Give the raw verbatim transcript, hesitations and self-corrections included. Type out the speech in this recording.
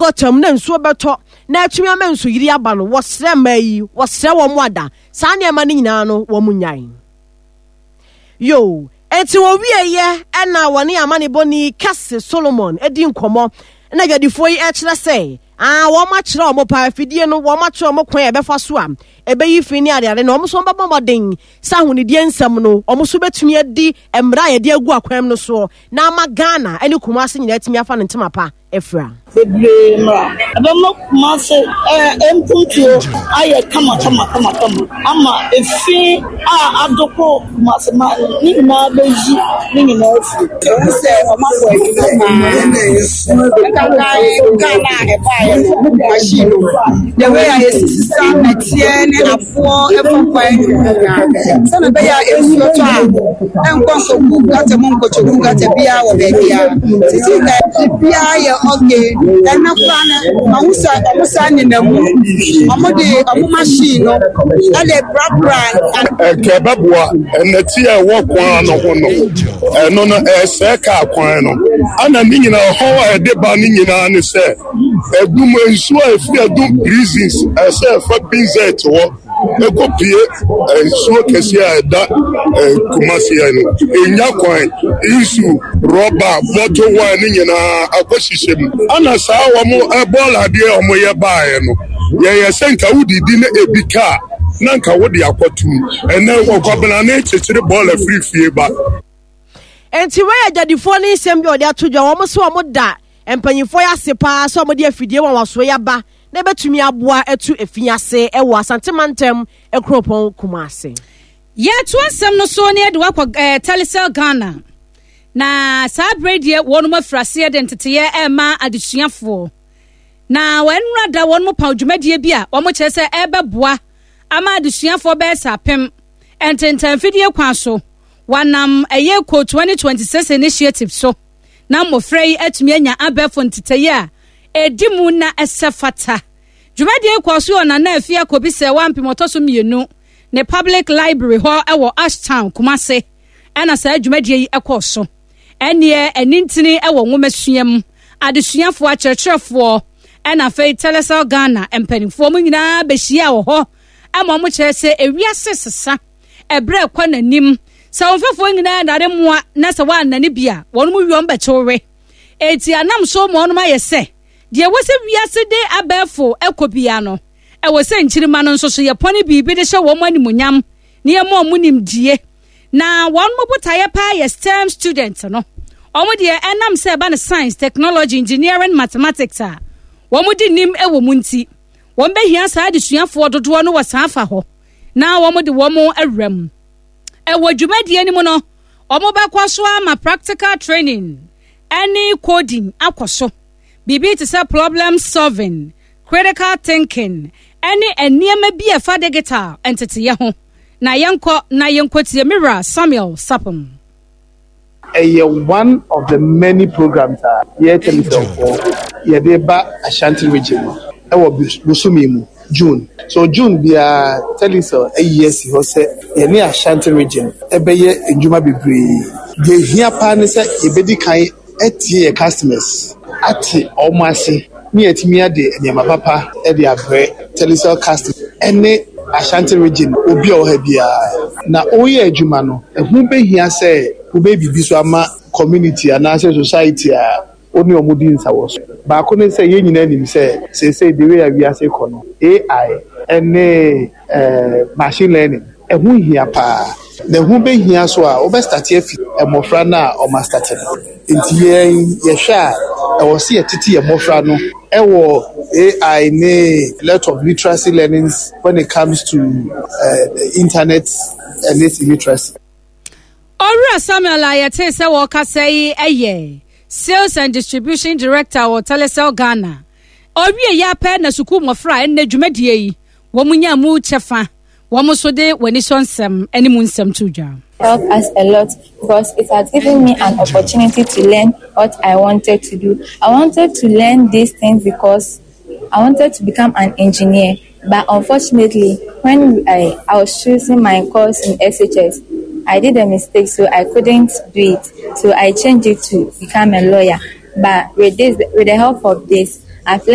bottom na nsuo beto na atumi ama nsu yiri aba no wɔsrɛ mayi wɔsrɛ wɔ mo ada saa ne ma ne nyinaa no wɔ mo nyan yo enti wo wieye ɛna wɔne amane boni Kase Solomon edi nkomo na dwadifo yi ɛkyerɛ sɛ ah wo ma kyerɛ mo pa afidie no wo ma kyerɛ mo kwan ɛbɛfa so am ɛbɛyi fi ne ade ade na ɔmo so bɛbɔ mɔden sa hunidie nsɛm no ɔmo so betumi adi emra yɛde agu akwam no so na ama Ghana ɛne Kumase nyina atumi afa ne ntema pa efra bebre mra abɛma Kumase eh empuntuo ayɛ kama kama kama kama ama efi a adoko Kumase ma ni na beji ni ni na efi sɛ ɔma kɔ edwuma Ghana eba machine the way I see metie ne afoɔ efokwan sana be ya esuo to a enkonso ku gata mo nkocho ku gata bia wo be bia titi na bia ye okay na kwa na awusa awusa ni na mu amode amu machine no ale brabra ke baboa enati e wo kwan no ho no eno no e se ka kwan no ana ni nyina ho e de ba ni nyina ne se edum nsuo efi edum prisons e se fa binzet wo ekopie nsuo kesi a da Kumase no enya kwan isu rubber bottle wine ni nyina akoshishem ana saa wo mo ebola de o mo ye baaye no ye ye senka wudidi na ebika na nka wode akotu ene okobena na echichiri ball free fie ba enti we adadifo ni nsem bi ode atodwa wo mo so wo mo da empanyifo ya sepa so mo de afidie won waso ya ba na betumi aboa etu efiase e wo asantemantem ekropon Kumase ye to asem no so ne de wakọ Telecel Ghana na sabredie wonu mafrase de nteteye e ma adesuafo na wenra da wonu pa dwumadie bi a wo mo kire se e beboa ama adesuafo be sapem ententan fidie kwa so wanam eye ko twenty twenty-six initiative so na mofrei atumi anya abefo nteteye a edimu na esefata dwumadie kwa so na na afia kobi se wampimotoso mienu ne public library ho ewo Ashtown Kumase ana sa dwumadie yi ekoso ene enintini ewo nwomasuam adesuafo akyerɛkyerɛfo ana fei Telecel Ghana empanifo mu nyina behia wo ho ama mo kyerɛ sɛ ewiase sesa ebre kwa nanim sa onfefo nyina na de moa na sa wa nane bia wɔn mu wiom bɛkyewre eti anam so mo no ayɛ de wose wiase de abefo ekobia no e wose nkyirima no nso so ye pone bibi de hye wo manimunyam ne ye mo munim die na won mo botaye pa ye STEM student no omo de enam se ba ne science technology engineering mathematics a wo mo di nim e wo munti won be hia sa de suafo dodo no wasafa ho na wo mo de wo mo awram e wo dwumadie ni mo no omo ba kwaso ama practical training any coding akoso bibi to say problem solving, critical thinking, any eniyema bi e fa digital entity ho. Na yenko na yenko tie Mira Samuel Sapum. A one of the many programs that ye Telecel for ye de ba Ashanti region. E wo busumi mu June. So June be a Telecel a yes he say ye ne Ashanti region. E be ye njuma bebre. Ye hia pa ne say ye bedi kan etie customers. Ati omasi mi etimi ade nyama papa e de abre Telecel customer ene Ashanti region obi o ha bia na oye adwuma no ehun behia se obe bibi so ama community and as society a oni omudi nsawo so ba ko ne se ye nyina nim se se se the way we are say kono A I ene eh machine learning ehun hia pa na ehun behia so a obe start afi emofra na o ma start nti ye ye hwa e wo se titi emofra no e wo A I ne lot of literacy learnings when it comes to uh, the internet and its literacy. Ora Samuel ayete se wo kasai eye sales and distribution director of Telecel Ghana. Owie ya pa na suku mofra en dwumadie yi wo munya mu chefa wo mo so de wani so nsem eni mu nsem tudwa. Help us a lot because it has given me an opportunity to learn what I wanted to do. I wanted to learn these things because I wanted to become an engineer, but unfortunately, when I, I was choosing my course in S H S, I did a mistake, so I couldn't do it. So I changed it to become a lawyer. But with this, with the help of this, I've learned